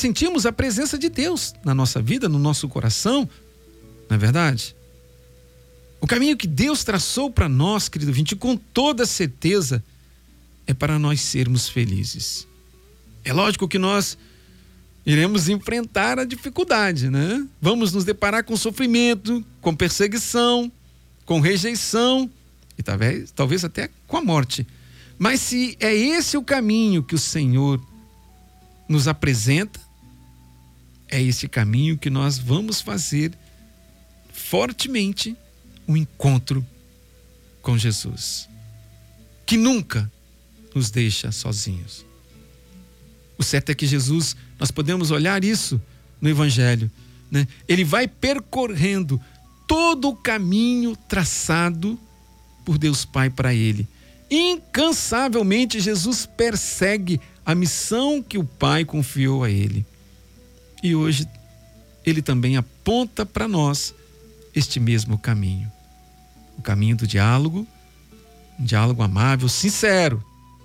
sentimos a presença de Deus na nossa vida, no nosso coração, não é verdade? O caminho que Deus traçou para nós, querido ouvinte, com toda certeza, é para nós sermos felizes. É lógico que nós iremos enfrentar a dificuldade, né? Vamos nos deparar com sofrimento, com perseguição, com rejeição e talvez até com a morte. Mas se é esse o caminho que o Senhor nos apresenta, é esse caminho que nós vamos fazer fortemente um encontro com Jesus, que nunca nos deixa sozinhos. O certo é que Jesus, nós podemos olhar isso no Evangelho, né? Ele vai percorrendo todo o caminho traçado por Deus Pai para ele. Incansavelmente, Jesus persegue a missão que o Pai confiou a ele. E hoje, ele também aponta para nós este mesmo caminho. O caminho do diálogo, um diálogo amável, sincero,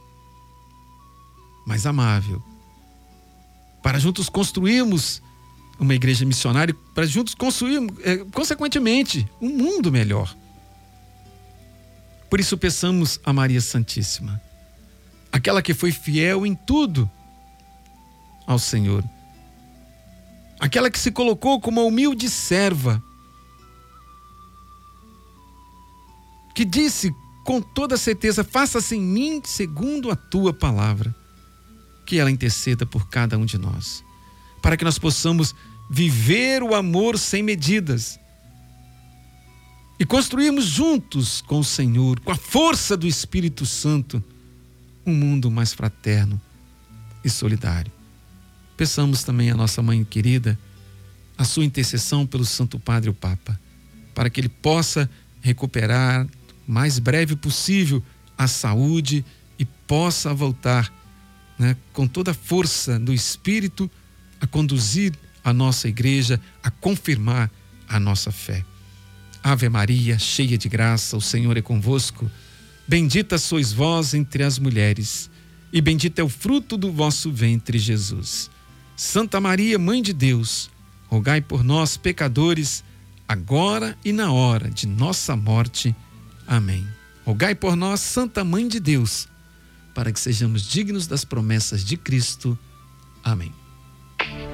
mas amável. Para juntos construirmos uma igreja missionária, para juntos construirmos, consequentemente, um mundo melhor. Por isso peçamos a Maria Santíssima, aquela que foi fiel em tudo ao Senhor, aquela que se colocou como uma humilde serva, que disse com toda certeza: faça-se em mim segundo a tua palavra. Que ela interceda por cada um de nós, para que nós possamos viver o amor sem medidas e construirmos juntos com o Senhor, com a força do Espírito Santo, um mundo mais fraterno e solidário. Peçamos também à nossa mãe querida a sua intercessão pelo Santo Padre o Papa, para que ele possa recuperar o mais breve possível a saúde e possa voltar, né, com toda a força do Espírito, a conduzir a nossa igreja, a confirmar a nossa fé. Ave Maria, cheia de graça, o Senhor é convosco. Bendita sois vós entre as mulheres, e bendito é o fruto do vosso ventre, Jesus. Santa Maria, Mãe de Deus, rogai por nós, pecadores, agora e na hora de nossa morte. Amém. Rogai por nós, Santa Mãe de Deus, para que sejamos dignos das promessas de Cristo. Amém.